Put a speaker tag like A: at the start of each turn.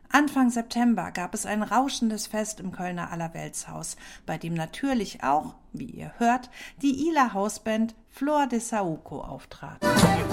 A: Anfang September gab es ein rauschendes Fest im Kölner Allerweltshaus, bei dem natürlich auch, wie ihr hört, die Ihler Hausband Flor de Saúco auftrat.